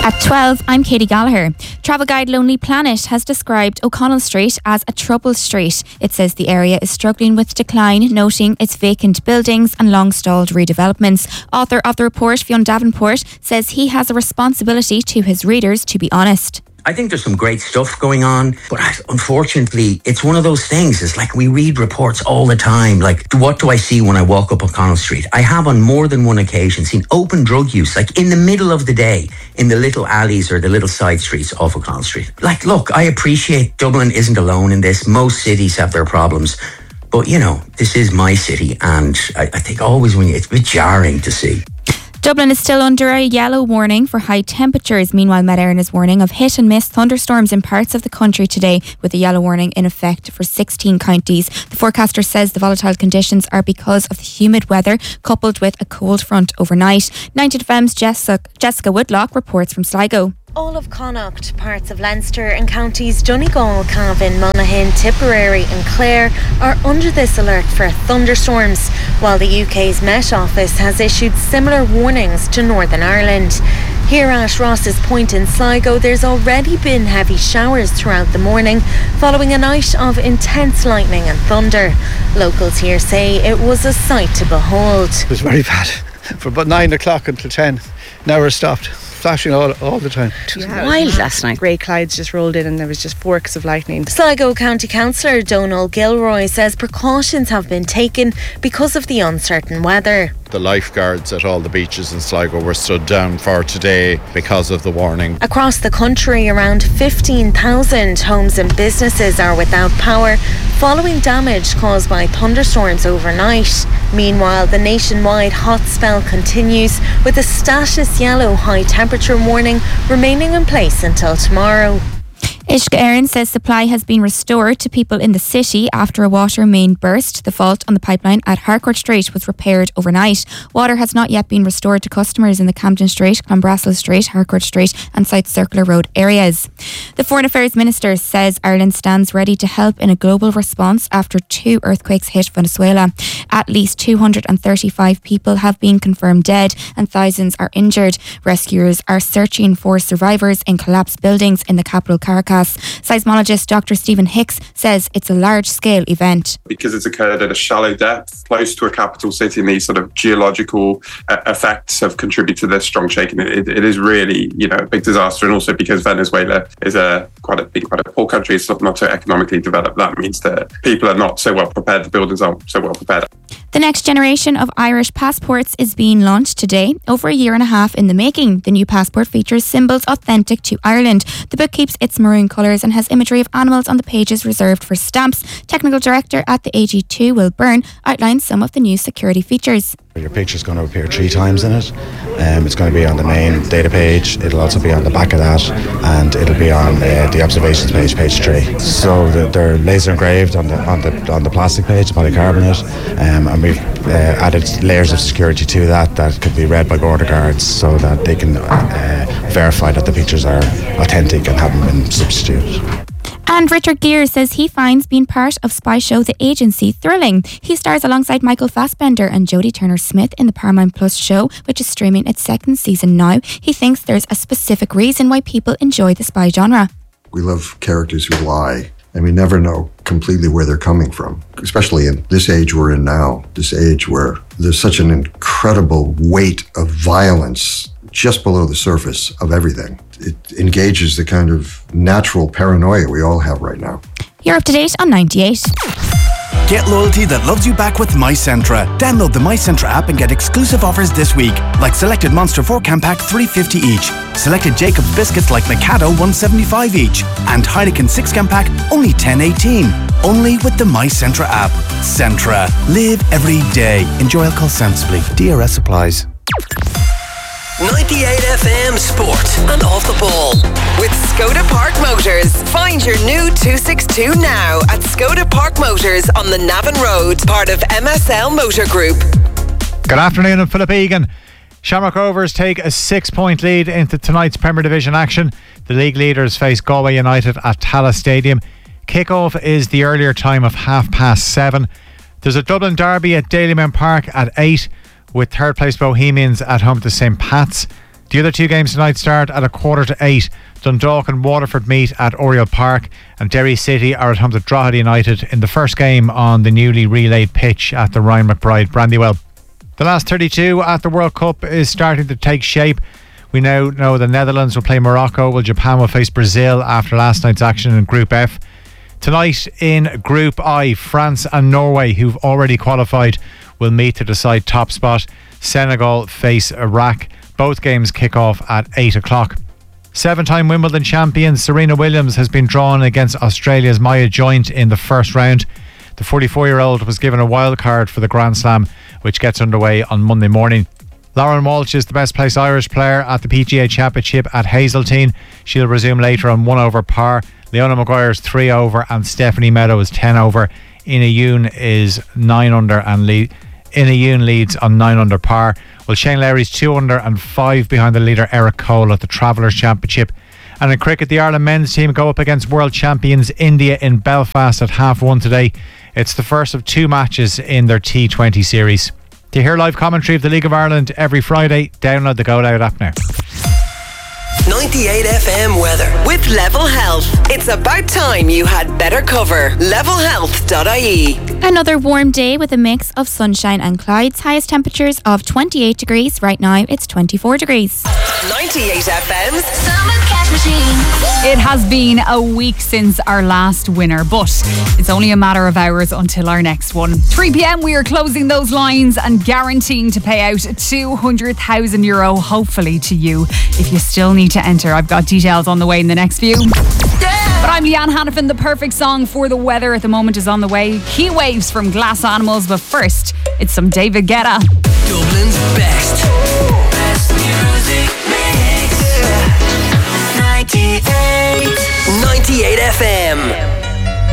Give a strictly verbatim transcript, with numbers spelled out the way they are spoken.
At twelve, I'm Katie Gallagher. Travel guide Lonely Planet has described O'Connell Street as a troubled street. It says the area is struggling with decline, noting its vacant buildings and long-stalled redevelopments. Author of the report, Fionn Davenport, says he has a responsibility to his readers to be honest. I think there's some great stuff going on, but unfortunately, it's one of those things. It's like we read reports all the time. Like, what do I see when I walk up O'Connell Street? I have on more than one occasion seen open drug use, like in the middle of the day, in the little alleys or the little side streets off O'Connell Street. Like, look, I appreciate Dublin isn't alone in this. Most cities have their problems. But, you know, this is my city, and I, I think always when you, it's a bit jarring to see. Dublin is still under a yellow warning for high temperatures. Meanwhile, Met Éireann is warning of hit and miss thunderstorms in parts of the country today, with a yellow warning in effect for sixteen counties. The forecaster says the volatile conditions are because of the humid weather coupled with a cold front overnight. ninety F M's Jessica, Jessica Woodlock reports from Sligo. All of Connacht, parts of Leinster and counties Donegal, Cavan, Monaghan, Tipperary and Clare are under this alert for thunderstorms, while the U K's Met Office has issued similar warnings to Northern Ireland. Here at Ross's Point in Sligo, there's already been heavy showers throughout the morning following a night of intense lightning and thunder. Locals here say it was a sight to behold. It was very bad. For about nine o'clock until ten, never stopped. Flashing all, all the time. It was yeah, wild last night. Grey clouds just rolled in and there was just forks of lightning. Sligo County Councillor Donal Gilroy says precautions have been taken because of the uncertain weather. The lifeguards at all the beaches in Sligo were stood down for today because of the warning. Across the country, around fifteen thousand homes and businesses are without power following damage caused by thunderstorms overnight. Meanwhile, the nationwide hot spell continues with a status yellow high temperature warning remaining in place until tomorrow. Ishka Éireann says supply has been restored to people in the city after a water main burst. The fault on the pipeline at Harcourt Street was repaired overnight. Water has not yet been restored to customers in the Camden Street, Clonbrassil Street, Harcourt Street and South Circular Road areas. The Foreign Affairs Minister says Ireland stands ready to help in a global response after two earthquakes hit Venezuela. At least two hundred thirty-five people have been confirmed dead and thousands are injured. Rescuers are searching for survivors in collapsed buildings in the capital Caracas. Seismologist Doctor Stephen Hicks says it's a large-scale event. Because it's occurred at a shallow depth, close to a capital city, and these sort of geological uh, effects have contributed to this strong shaking. It, it is really, you know, a big disaster, and also because Venezuela is a quite a big, quite a poor country, it's not, not so economically developed. That means that people are not so well prepared, the buildings aren't so well prepared. The next generation of Irish passports is being launched today, over a year and a half in the making. The new passport features symbols authentic to Ireland. The book keeps its maroon colours and has imagery of animals on the pages reserved for stamps. Technical Director at the A G two, Will Byrne, outlines some of the new security features. Your picture's going to appear three times in it. Um, it's going to be on the main data page. It'll also be on the back of that, and it'll be on uh, the observations page, page three. So the, they're laser engraved on the on the on the plastic page, polycarbonate, um, and we've uh, added layers of security to that that could be read by border guards, so that they can uh, verify that the pictures are authentic and haven't been substituted. And Richard Gere says he finds being part of spy show The Agency thrilling. He stars alongside Michael Fassbender and Jodie Turner-Smith in the Paramount Plus show, which is streaming its second season now. He thinks there's a specific reason why people enjoy the spy genre. We love characters who lie, and we never know completely where they're coming from, especially in this age we're in now, this age where there's such an incredible weight of violence just below the surface of everything. It engages the kind of natural paranoia we all have right now. You're up to date on ninety-eight. Get loyalty that loves you back with MyCentra. Download the MyCentra app and get exclusive offers this week, like selected Monster four can pack three fifty each, selected Jacob's biscuits like Mikado one seventy-five each, and Heineken six can pack only ten eighteen. Only with the MyCentra app. Centra. Live every day. Enjoy alcohol sensibly. D R S applies. ninety-eight F M Sport and Off the Ball with Skoda Park Motors. Find your new two sixty-two now at Skoda Park Motors on the Navan Road, part of M S L Motor Group. Good afternoon, I'm Philip Egan. Shamrock Rovers take a six-point lead into tonight's Premier Division action. The league leaders face Galway United at Tallaght Stadium. Kick-off is the earlier time of half past seven. There's a Dublin derby at Dalymount Park at eight, with third place Bohemians at home to Saint Pat's. The other two games tonight start at a quarter to eight. Dundalk and Waterford meet at Oriel Park, and Derry City are at home to Drogheda United in the first game on the newly relaid pitch at the Ryan McBride Brandywell. The last thirty-two at the World Cup is starting to take shape. We now know the Netherlands will play Morocco, while Japan will face Brazil after last night's action in Group F. Tonight in Group I, France and Norway, who've already qualified, will meet to decide top spot. Senegal face Iraq. Both games kick off at eight o'clock. Seven-time Wimbledon champion Serena Williams has been drawn against Australia's Maya Joint in the first round. The forty-four-year-old was given a wild card for the Grand Slam, which gets underway on Monday morning. Lauren Walsh is the best placed Irish player at the P G A Championship at Hazeltine. She'll resume later on one over par. Leona Maguire's three over and Stephanie Meadow is ten over. Ina Yoon is nine under and lead. Ina Yoon leads on nine under par. Well, Shane Lowry's two under and five behind the leader Eric Cole at the Travellers Championship. And in cricket, the Ireland men's team go up against world champions India in Belfast at half one today. It's the first of two matches in their T twenty series. To hear live commentary of the League of Ireland every Friday, download the Go Loud app now. ninety-eight F M weather with Level Health. It's about time you had better cover. level health dot I E. Another warm day with a mix of sunshine and clouds. Highest temperatures of twenty-eight degrees. Right now it's twenty-four degrees. ninety-eight F M's Summer Cash Machine. It has been a week since our last winner, but it's only a matter of hours until our next one. three p.m. we are closing those lines and guaranteeing to pay out two hundred thousand euro, hopefully to you. If you still need to enter, I've got details on the way in the next few. But I'm Leanne Hannafin. The perfect song for the weather at the moment is on the way. Heat waves from Glass Animals, but first, it's some David Guetta. Dublin's best. Best music mix. ninety-eight. ninety-eight F M.